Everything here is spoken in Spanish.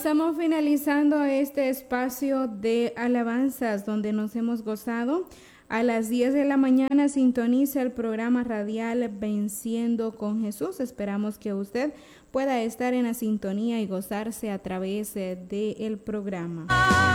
estamos finalizando este espacio de alabanzas donde nos hemos gozado. A las 10 de la mañana sintoniza el programa radial Venciendo con Jesús. Esperamos que usted pueda estar en la sintonía y gozarse a través del programa.